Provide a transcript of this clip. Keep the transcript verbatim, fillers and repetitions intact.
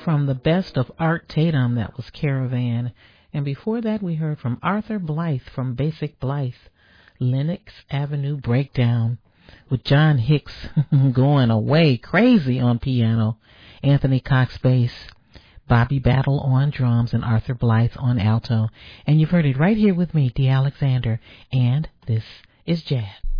From the best of Art Tatum, that was Caravan. And before that, we heard from Arthur Blythe from Basic Blythe, Lenox Avenue Breakdown, with John Hicks going away crazy on piano, Anthony Cox bass, Bobby Battle on drums, and Arthur Blythe on alto. And you've heard it right here with me, Dee Alexander, and this is Jazz.